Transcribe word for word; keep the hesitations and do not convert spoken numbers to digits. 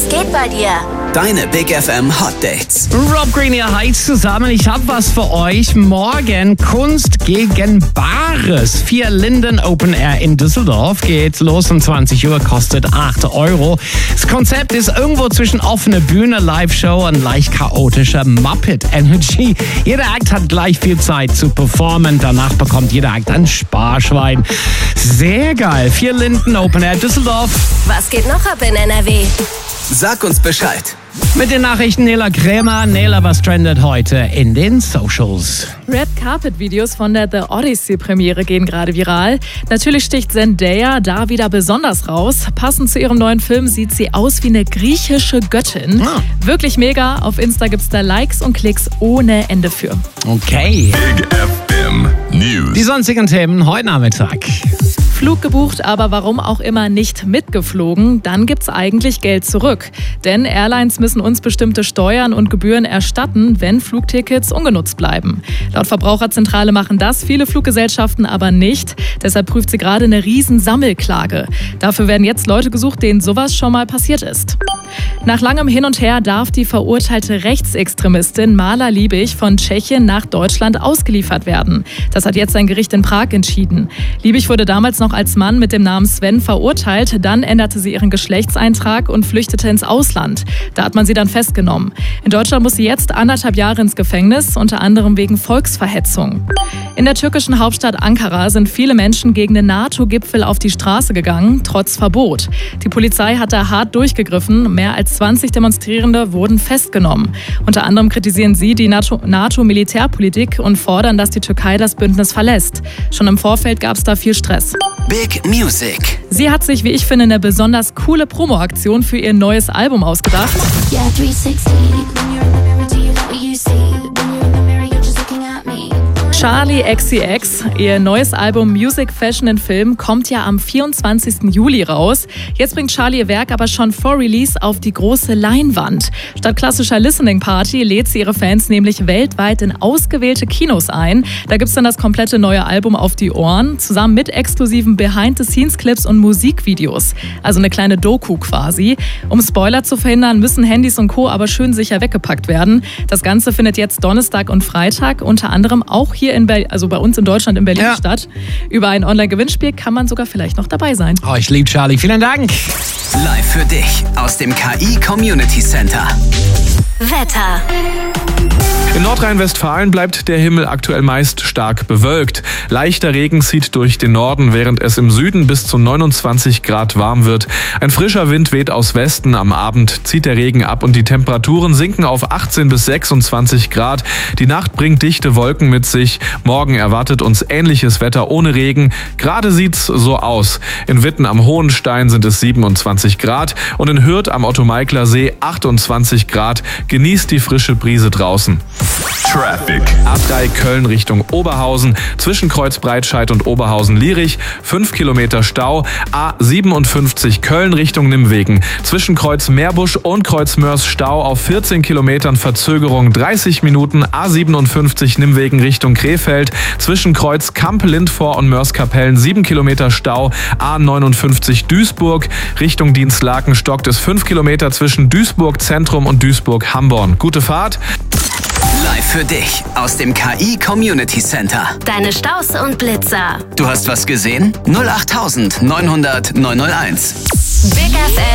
Was geht bei dir? Deine Big F M Hot Dates. Rob Green hier, hi zusammen. Ich habe was für euch. Morgen Kunst gegen Bares. Vier Linden Open Air in Düsseldorf. Geht los um zwanzig Uhr, kostet acht Euro. Das Konzept ist irgendwo zwischen offene Bühne, Live-Show und leicht chaotischer Muppet-Energy. Jeder Act hat gleich viel Zeit zu performen. Danach bekommt jeder Act ein Sparschwein. Sehr geil. Vier Linden Open Air Düsseldorf. Was geht noch ab in N R W? Sag uns Bescheid. Mit den Nachrichten Nela Krämer. Nela, was trendet heute in den Socials? Red Carpet Videos von der The Odyssey Premiere gehen gerade viral. Natürlich sticht Zendaya da wieder besonders raus. Passend zu ihrem neuen Film sieht sie aus wie eine griechische Göttin. Ah. Wirklich mega. Auf Insta gibt's da Likes und Klicks ohne Ende für. Okay. Big F M News. Die sonstigen Themen heute Nachmittag. Flug gebucht, aber warum auch immer nicht mitgeflogen, dann gibt's eigentlich Geld zurück. Denn Airlines müssen uns bestimmte Steuern und Gebühren erstatten, wenn Flugtickets ungenutzt bleiben. Laut Verbraucherzentrale machen das viele Fluggesellschaften aber nicht. Deshalb prüft sie gerade eine riesen Sammelklage. Dafür werden jetzt Leute gesucht, denen sowas schon mal passiert ist. Nach langem Hin und Her darf die verurteilte Rechtsextremistin Mala Liebig von Tschechien nach Deutschland ausgeliefert werden. Das hat jetzt ein Gericht in Prag entschieden. Liebig wurde damals noch als Mann mit dem Namen Sven verurteilt. Dann änderte sie ihren Geschlechtseintrag und flüchtete ins Ausland. Da hat man sie dann festgenommen. In Deutschland muss sie jetzt anderthalb Jahre ins Gefängnis, unter anderem wegen Volksverhetzung. In der türkischen Hauptstadt Ankara sind viele Menschen gegen den NATO-Gipfel auf die Straße gegangen, trotz Verbot. Die Polizei hat da hart durchgegriffen. Mehr als zwanzig Demonstrierende wurden festgenommen. Unter anderem kritisieren sie die NATO-Militärpolitik und fordern, dass die Türkei das Bündnis verlässt. Schon im Vorfeld gab es da viel Stress. Big Music. Sie hat sich, wie ich finde, eine besonders coole Promo-Aktion für ihr neues Album ausgedacht. Yeah, three sixty, when you're in the mirror, do you like what you see? When you're in the mirror, you're just looking at me. Charli X C X, ihr neues Album Music, Fashion and Film kommt ja am vierundzwanzigsten Juli raus. Jetzt bringt Charli ihr Werk aber schon vor Release auf die große Leinwand. Statt klassischer Listening Party lädt sie ihre Fans nämlich weltweit in ausgewählte Kinos ein. Da gibt's dann das komplette neue Album auf die Ohren, zusammen mit exklusiven Behind-the-Scenes-Clips und Musikvideos. Also eine kleine Doku quasi. Um Spoiler zu verhindern, müssen Handys und Co. aber schön sicher weggepackt werden. Das Ganze findet jetzt Donnerstag und Freitag unter anderem auch hier in Berlin, also bei uns in Deutschland in Berlin ja. statt. Über ein Online-Gewinnspiel kann man sogar vielleicht noch dabei sein. Oh, ich liebe Charli. Vielen Dank. Live für dich aus dem K I Community Center. Wetter. In Nordrhein-Westfalen bleibt der Himmel aktuell meist stark bewölkt. Leichter Regen zieht durch den Norden, während es im Süden bis zu neunundzwanzig Grad warm wird. Ein frischer Wind weht aus Westen. Am Abend zieht der Regen ab und die Temperaturen sinken auf achtzehn bis sechsundzwanzig Grad. Die Nacht bringt dichte Wolken mit sich. Morgen erwartet uns ähnliches Wetter ohne Regen. Gerade sieht's so aus. In Witten am Hohenstein sind es siebenundzwanzig Grad und in Hürth am Otto-Meikler-See achtundzwanzig Grad. Genießt die frische Brise draußen. Traffic. A drei Köln Richtung Oberhausen, zwischen Kreuz Breitscheid und Oberhausen-Lierich, fünf Kilometer Stau. A siebenundfünfzig Köln Richtung Nimwegen, zwischen Kreuz Meerbusch und Kreuz Mörs Stau auf vierzehn Kilometern, Verzögerung dreißig Minuten. A siebenundfünfzig Nimwegen Richtung Krefeld, zwischen Kreuz Kamp-Lindfor und Mörs-Kapellen sieben Kilometer Stau. A neunundfünfzig Duisburg Richtung Dienstlaken stockt es fünf Kilometer zwischen Duisburg Zentrum und Duisburg-Hamborn. Gute Fahrt. Live für dich aus dem K I Community Center. Deine Staus und Blitzer. Du hast was gesehen? null acht neunhundert neunhunderteins. Big F